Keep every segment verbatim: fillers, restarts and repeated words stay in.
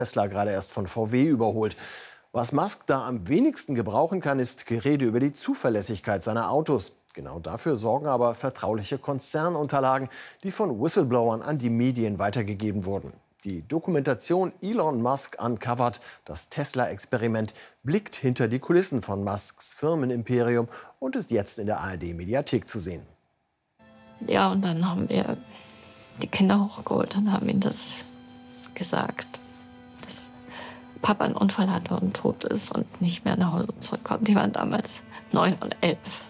Tesla gerade erst von V W überholt. Was Musk da am wenigsten gebrauchen kann, ist Gerede über die Zuverlässigkeit seiner Autos. Genau dafür sorgen aber vertrauliche Konzernunterlagen, die von Whistleblowern an die Medien weitergegeben wurden. Die Dokumentation Elon Musk Uncovered, das Tesla-Experiment, blickt hinter die Kulissen von Musks Firmenimperium und ist jetzt in der A R D-Mediathek zu sehen. Ja, und dann haben wir die Kinder hochgeholt und haben ihnen das gesagt, dass Papa einen Unfall hatte und tot ist und nicht mehr nach Hause zurückkommt. Die waren damals neun und elf.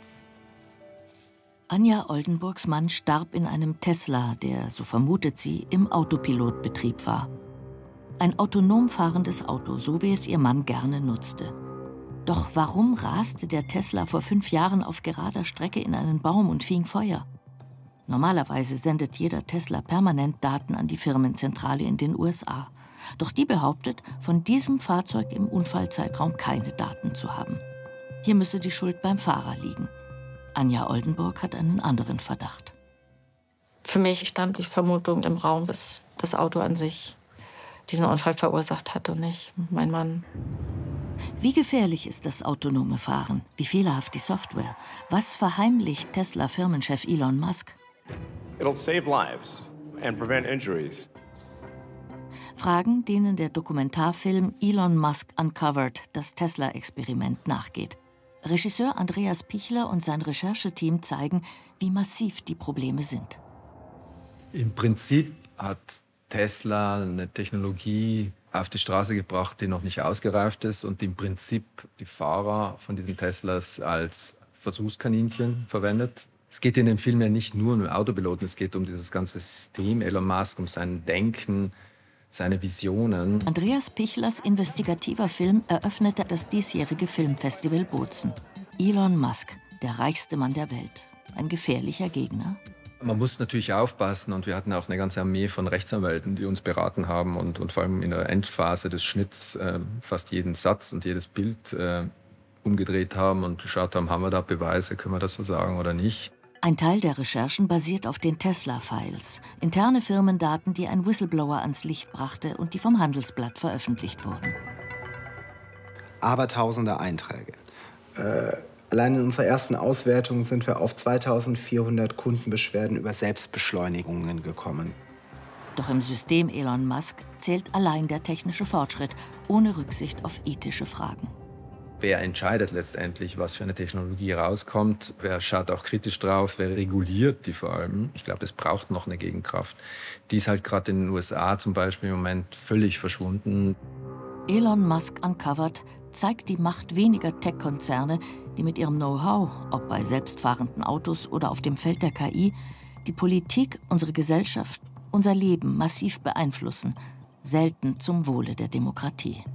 Anja Oldenburgs Mann starb in einem Tesla, der, so vermutet sie, im Autopilotbetrieb war. Ein autonom fahrendes Auto, so wie es ihr Mann gerne nutzte. Doch warum raste der Tesla vor fünf Jahren auf gerader Strecke in einen Baum und fing Feuer? Normalerweise sendet jeder Tesla permanent Daten an die Firmenzentrale in den U S A. Doch die behauptet, von diesem Fahrzeug im Unfallzeitraum keine Daten zu haben. Hier müsse die Schuld beim Fahrer liegen. Anja Oldenburg hat einen anderen Verdacht. Für mich stand die Vermutung im Raum, dass das Auto an sich diesen Unfall verursacht hat und nicht mein Mann. Wie gefährlich ist das autonome Fahren? Wie fehlerhaft die Software? Was verheimlicht Tesla-Firmenchef Elon Musk? It'll save lives and prevent injuries. Fragen, denen der Dokumentarfilm Elon Musk Uncovered, das Tesla-Experiment, nachgeht. Regisseur Andreas Pichler und sein Rechercheteam zeigen, wie massiv die Probleme sind. Im Prinzip hat Tesla eine Technologie auf die Straße gebracht, die noch nicht ausgereift ist und im Prinzip die Fahrer von diesen Teslas als Versuchskaninchen verwendet. Es geht in dem Film ja nicht nur um den Autopiloten, es geht um dieses ganze System Elon Musk, um sein Denken, seine Visionen. Andreas Pichlers investigativer Film eröffnete das diesjährige Filmfestival Bozen. Elon Musk, der reichste Mann der Welt. Ein gefährlicher Gegner? Man muss natürlich aufpassen und wir hatten auch eine ganze Armee von Rechtsanwälten, die uns beraten haben und, und vor allem in der Endphase des Schnitts äh, fast jeden Satz und jedes Bild äh, umgedreht haben und geschaut haben, haben wir da Beweise, können wir das so sagen oder nicht. Ein Teil der Recherchen basiert auf den Tesla-Files, interne Firmendaten, die ein Whistleblower ans Licht brachte und die vom Handelsblatt veröffentlicht wurden. Abertausende Einträge. Äh, allein in unserer ersten Auswertung sind wir auf zweitausendvierhundert Kundenbeschwerden über Selbstbeschleunigungen gekommen. Doch im System Elon Musk zählt allein der technische Fortschritt, ohne Rücksicht auf ethische Fragen. Wer entscheidet letztendlich, was für eine Technologie rauskommt? Wer schaut auch kritisch drauf? Wer reguliert die vor allem? Ich glaube, es braucht noch eine Gegenkraft. Die ist halt gerade in den U S A zum Beispiel im Moment völlig verschwunden. Elon Musk Uncovered zeigt die Macht weniger Tech-Konzerne, die mit ihrem Know-how, ob bei selbstfahrenden Autos oder auf dem Feld der K I, die Politik, unsere Gesellschaft, unser Leben massiv beeinflussen, selten zum Wohle der Demokratie.